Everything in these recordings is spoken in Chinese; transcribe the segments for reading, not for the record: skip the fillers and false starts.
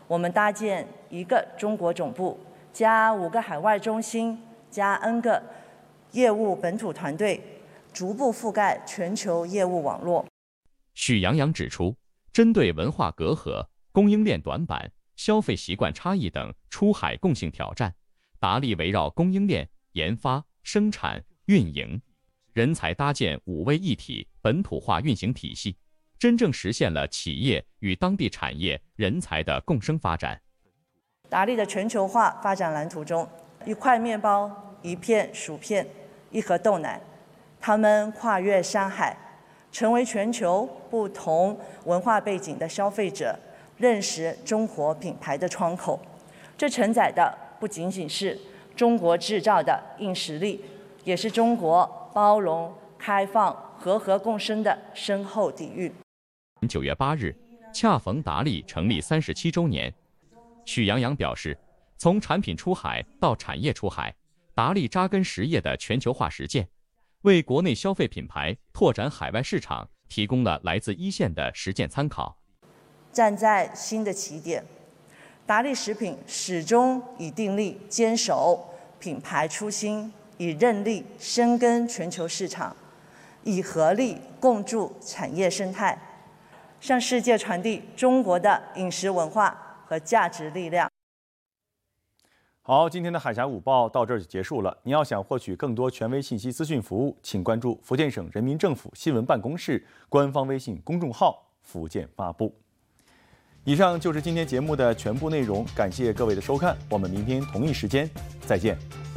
我们搭建1个中国总部，加5个海外中心，加 N 个业务本土团队，逐步覆盖全球业务网络。 许洋洋指出，针对文化隔阂、供应链短板、消费习惯差异等出海共性挑战，达利围绕供应链、研发、生产、运营、人才搭建5位一体本土化运行体系，真正实现了企业与当地产业人才的共生发展。 达利的全球化发展蓝图中，1块面包、1片薯片、1盒豆奶，他们跨越山海，成为全球不同文化背景的消费者认识中国品牌的窗口。这承载的不仅仅是中国制造的硬实力，也是中国包容、开放、和合共生的深厚底蕴。 9月8日，恰逢达利成立37周年，许洋洋表示，从产品出海到产业出海，达利扎根实业的全球化实践，为国内消费品牌拓展海外市场提供了来自一线的实践参考。 站在新的起点，达利食品始终以定力坚守品牌初心，以韧力深耕全球市场，以合力共筑产业生态，向世界传递中国的饮食文化和价值力量。 好，今天的海峡午报到这儿就结束了。您要想获取更多权威信息资讯服务，请关注福建省人民政府新闻办公室官方微信公众号“福建发布”。以上就是今天节目的全部内容，感谢各位的收看，我们明天同一时间再见。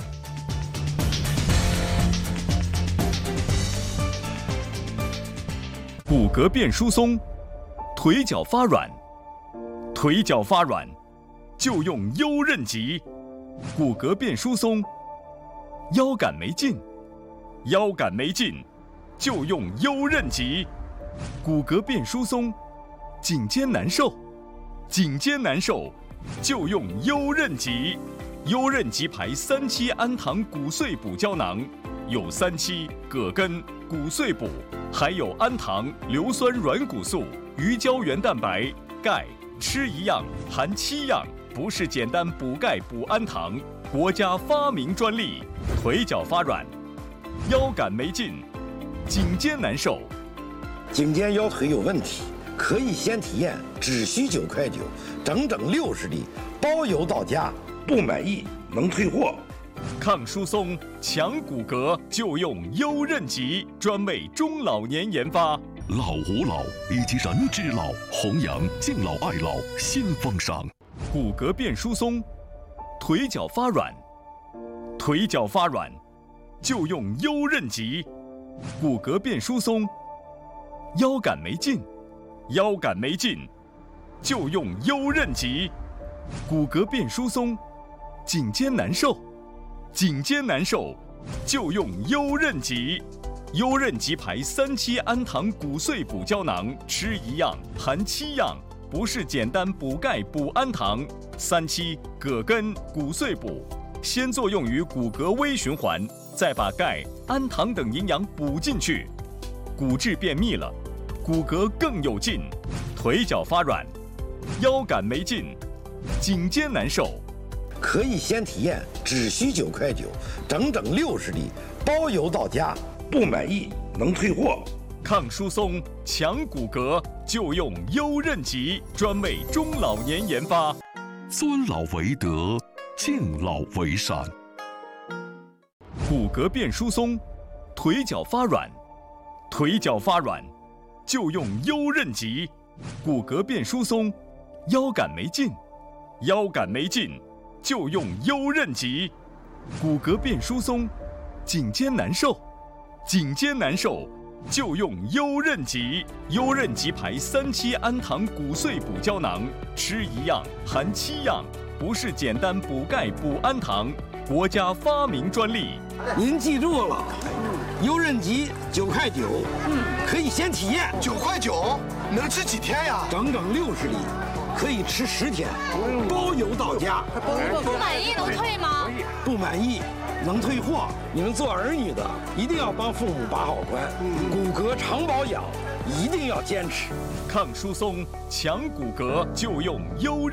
骨骼变疏松，腿脚发软，腿脚发软就用优韧极。骨骼变疏松，腰杆没劲，腰杆没劲就用优韧极。骨骼变疏松，颈肩难受，颈肩难受就用优韧极。优韧极牌3期氨糖骨碎补胶囊，有3期、葛根、骨碎补，还有氨糖、硫酸软骨素、鱼胶原蛋白、钙，吃一样含7样，不是简单补钙补氨糖，国家发明专利。腿脚发软，腰杆没劲，颈肩难受， 颈肩腰腿有问题，可以先体验，只需9块9，整整60粒，包邮到家，不满意能退货。 抗疏松、强骨骼就用优韧极，专为中老年研发。 老吾老以及人之老，弘扬敬老爱老新风尚。 骨骼变疏松，腿脚发软，腿脚发软就用优韧极。骨骼变疏松，腰杆没劲，腰杆没劲就用优韧极。骨骼变疏松，颈肩难受，颈肩难受就用优韧极。优韧极牌3期氨糖骨碎补胶囊，吃一样含7样，不是简单补钙补氨糖。3期、葛根、骨碎补，先作用于骨骼微循环，再把钙、氨糖等营养补进去，骨质变密了，骨骼更有劲。腿脚发软，腰杆没劲，颈肩难受， 可以先体验，只需9块9，整整60粒，包邮到家，不满意能退货。 抗疏松、强骨骼就用优韧极，专为中老年研发。 尊老为德，敬老为善。 骨骼变疏松，腿脚发软，腿脚发软就用优韧极。骨骼变疏松，腰杆没劲，腰杆没劲就用优韧极。骨骼变疏松，颈肩难受，颈肩难受就用优韧极。优韧极牌3期氨糖骨碎补胶囊，吃一样含7样，不是简单补钙补氨糖，国家发明专利。 您记住了，优韧极9块9，可以先体验。 9块9，能吃几天呀？ 整整60粒，可以吃10天，包邮到家。 不满意能退吗？ 不满意能退货。你们做儿女的一定要帮父母把好关，骨骼常保养一定要坚持。 抗疏松、强骨骼就用优韧。